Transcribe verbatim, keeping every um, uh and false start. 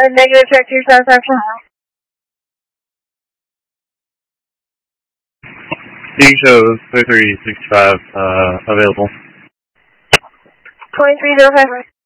Uh, negative, check two satisfaction. Being shows thirty-three sixty-five uh, available. twenty-three zero five.